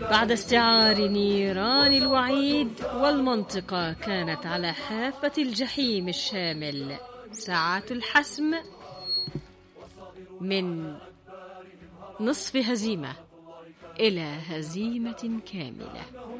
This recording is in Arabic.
بعد استعار نيران الوعيد والمنطقة كانت على حافة الجحيم الشامل، ساعات الحسم من نصف هزيمة إلى هزيمة كاملة.